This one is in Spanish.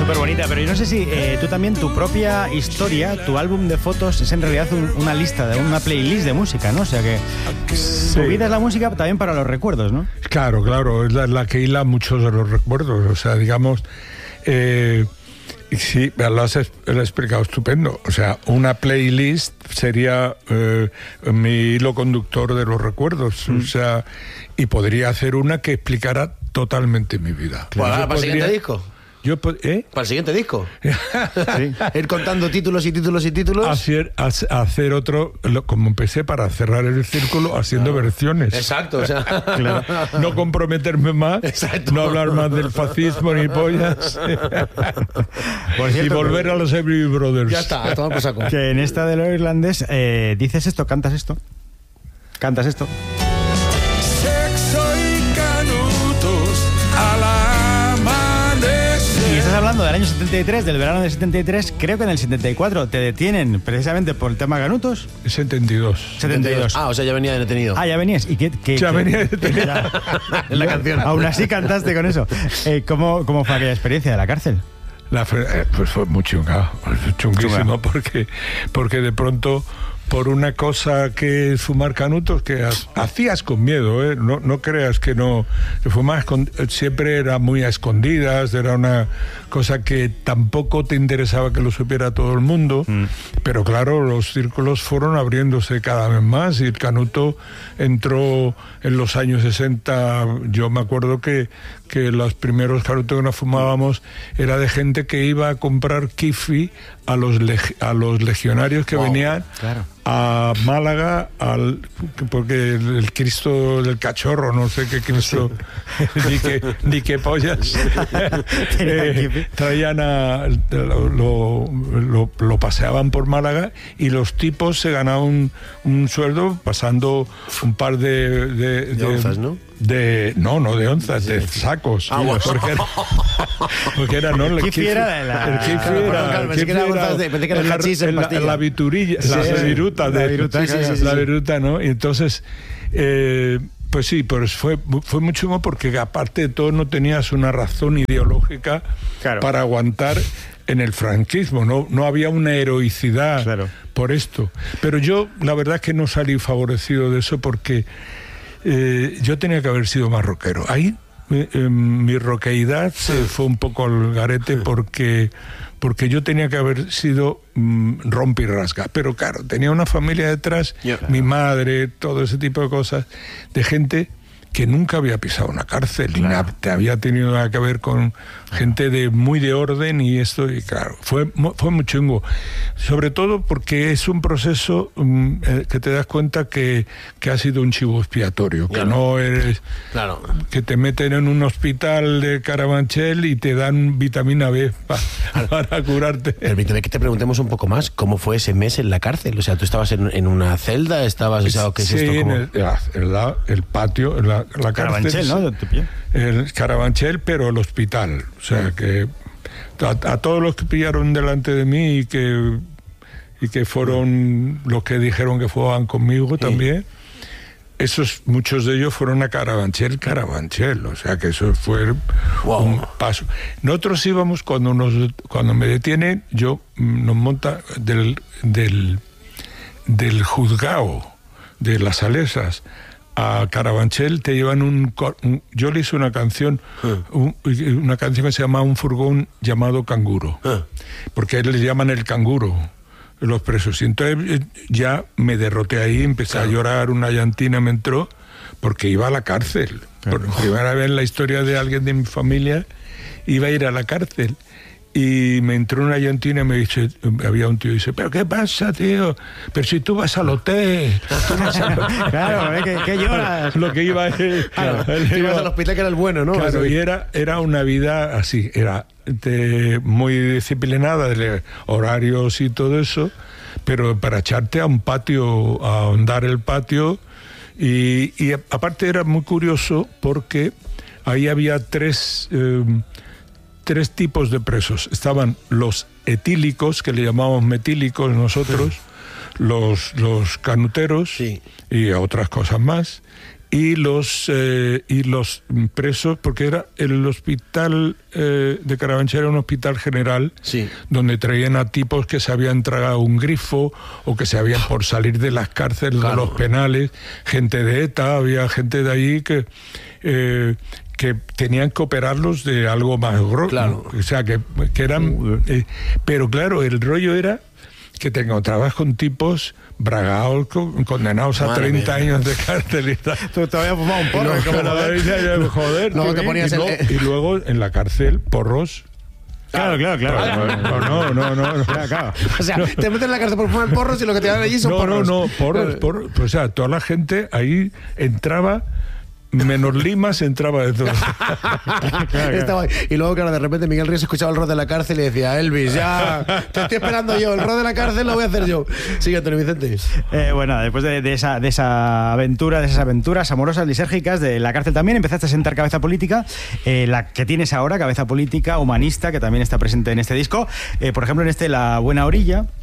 Súper bonita, pero yo no sé si tú también, tu propia historia, tu álbum de fotos es en realidad una lista, una playlist de música, ¿no? O sea que tu vida es la música también para los recuerdos, ¿no? Claro, es la que hila muchos de los recuerdos, o sea, digamos... sí, lo has explicado estupendo. O sea, una playlist sería mi hilo conductor de los recuerdos. O sea, y podría hacer una que explicara totalmente mi vida. ¿Para el siguiente disco? ¿Para el siguiente disco? Sí. Ir contando títulos y títulos y títulos. Hacer otro, como empecé, para cerrar el círculo, haciendo versiones. Exacto, o sea. Claro. No comprometerme más, no hablar más del fascismo ni pollas. Por cierto, y volver a los Everly Brothers. Ya está, toma por saco. Que en esta de lo irlandés dices esto, cantas esto. Cantas esto. Sexo y canutos a la Y estás hablando del año 73, del verano del 73, creo que en el 74 te detienen precisamente por el tema Canutos. 72. 72. Ah, o sea, ya venía detenido. Ah, ya venías. ¿Y ya venía detenido. En la canción. Aún así cantaste con eso. ¿Cómo fue aquella experiencia de la cárcel? Pues fue muy chunguísimo, porque de pronto, por una cosa que es fumar canutos, que hacías con miedo, ¿eh? No creas que no. Fumar siempre era muy a escondidas, era una cosa que tampoco te interesaba que lo supiera todo el mundo, pero claro, los círculos fueron abriéndose cada vez más y el canuto entró en los años 60. Yo me acuerdo que los primeros canutos que nos fumábamos era de gente que iba a comprar kifi a los legionarios que venían a Málaga, porque el Cristo del Cachorro, no sé qué Cristo, ni qué pollas, traían lo paseaban por Málaga y los tipos se ganaban un sueldo pasando un par de onzas, ¿no? No de onzas, de sacos. Porque era, ¿no? El kifi era la viturilla, la viruta, ¿no? Y entonces, pues sí, pues fue muy chungo porque aparte de todo no tenías una razón ideológica para aguantar en el franquismo, no había una heroicidad por esto. Pero yo, la verdad es que no salí favorecido de eso porque yo tenía que haber sido más rockero. Ahí mi roqueidad se fue un poco al garete porque yo tenía que haber sido rompe y rasga. Pero claro, tenía una familia detrás, mi madre, todo ese tipo de cosas, de gente que nunca había pisado una cárcel, ni había tenido nada que ver con gente muy de orden y esto, y claro, fue muy chungo. Sobre todo porque es un proceso que te das cuenta que ha sido un chivo expiatorio, que no eres... Claro. Que te meten en un hospital de Carabanchel y te dan vitamina B para curarte. Permíteme que te preguntemos un poco más, ¿cómo fue ese mes en la cárcel? O sea, ¿tú estabas en una celda? ¿Estabas, o sea, qué es esto? ¿Cómo? En el patio, la Carabanchel, cárcel, ¿no? El Carabanchel, pero el hospital. O sea, que a todos los que pillaron delante de mí y que fueron los que dijeron que fueran conmigo también, muchos de ellos fueron a Carabanchel, o sea que eso fue un paso. Nosotros íbamos, cuando me detienen, nos monta del juzgado de las Salesas a Carabanchel, te llevan yo le hice una canción, una canción que se llama Un furgón llamado Canguro, porque a él le llaman el canguro los presos, y entonces ya me derroté ahí, empecé a llorar, una llantina me entró, porque iba a la cárcel, por primera vez en la historia de alguien de mi familia, iba a ir a la cárcel. Y me entró una llantina y me dice, había un tío y dice, ¿pero qué pasa, tío? Pero si tú vas al hotel. Claro, ¿qué lloras? Lo que iba ibas al hospital, que era el bueno, ¿no? Claro, y era una vida así, era muy disciplinada, de horarios y todo eso, pero para echarte a un patio, a ahondar el patio, y aparte era muy curioso porque ahí había tres tipos de presos. Estaban los etílicos, que le llamamos metílicos nosotros, los canuteros y otras cosas más, y los presos, porque era el hospital de Carabanchel, era un hospital general, Sí. donde traían a tipos que se habían tragado un grifo o que se habían por salir de las cárceles, Claro. de los penales, gente de ETA, había gente de ahí que tenían que operarlos de algo más grosso. Claro. O sea, que eran... pero claro, el rollo era que te encontrabas con tipos bragados, condenados a Madre 30 mía. años de cárcel y tal. Tú todavía has fumado un porro. Y como luego, joder. joder, Luego qué te bien. ponías y luego en la cárcel, porros. Claro. No. Claro. O sea, te meten en la cárcel por fumar porros y lo que te dan allí son porros. Porros. O sea, toda la gente ahí entraba, menos Limas entraba de todo. Estaba ahí. Y luego, claro, de repente Miguel Ríos escuchaba el rol de la cárcel y decía, Elvis, ya te estoy esperando yo, el rol de la cárcel lo voy a hacer yo. Sigue, Antonio Vicente. Bueno, después de esas aventuras amorosas, lisérgicas de la cárcel, también empezaste a sentar cabeza política, la que tienes ahora, cabeza política, humanista, que también está presente en este disco. Por ejemplo, en La Buena Orilla,